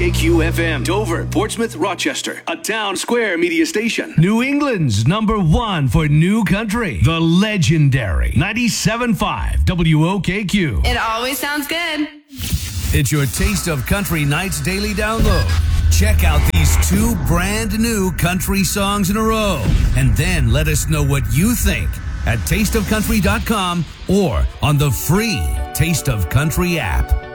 WOKQ-FM, Dover, Portsmouth, Rochester, a Town Square media station. New England's number one for new country, the legendary 97.5 WOKQ. It always sounds good. It's your Taste of Country Nights daily download. Check out these 2 brand new country songs in a row, and then let us know what you think at tasteofcountry.com or on the free Taste of Country app.